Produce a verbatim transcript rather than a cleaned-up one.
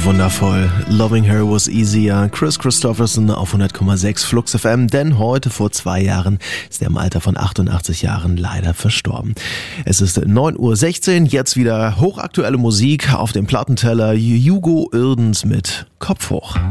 Wundervoll. Loving Her Was Easier. Chris Christopherson auf hundert Komma sechs Flux F M, denn heute vor zwei Jahren ist er im Alter von achtundachtzig Jahren leider verstorben. Es ist neun Uhr sechzehn, jetzt wieder hochaktuelle Musik auf dem Plattenteller. Hugo Irdens mit Kopf hoch.